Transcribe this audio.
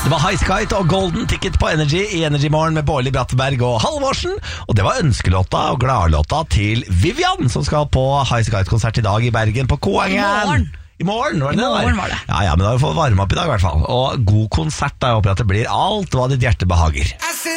Det var Highasakite og Golden Ticket på Energy i Energy Morgen med Bårli Brattberg og Halvorsen. Og det var ønskelåta og gladlåta til Vivian, som skal på Highasakite-konsert i dag i Bergen på Koengen. I morgen var det. Ja, men da har vi fått varme opp i dag i hvert fall. Og god konsert, da. Jeg håper at det blir alt hva ditt hjerte behager.